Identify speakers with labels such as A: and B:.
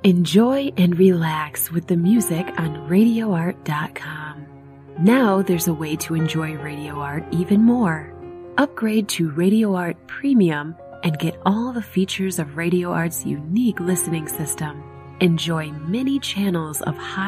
A: Enjoy and relax with the music on RadioArt.com. Now there's a way to enjoy Radio Art even more. Upgrade to Radio Art Premium and get all the features of Radio Art's unique listening system. Enjoy many channels of high